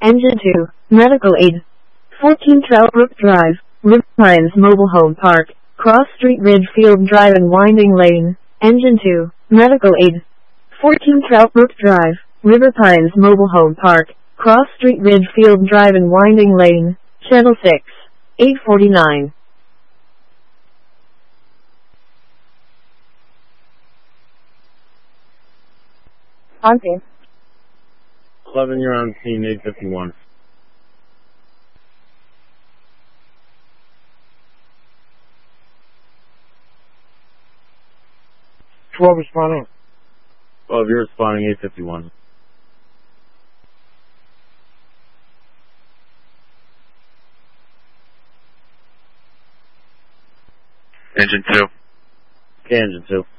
Engine 2, Medical Aid. 14 Troutbrook Drive, River Pines Mobile Home Park, Cross Street Ridgefield Drive and Winding Lane. Engine 2, Medical Aid. 14 Troutbrook Drive, River Pines Mobile Home Park, Cross Street Ridgefield Drive and Winding Lane. Channel 6, 849. On scene. 11, you're on scene, 851. 12 responding. 12, you're responding, 851. Engine 2. Okay, engine 2.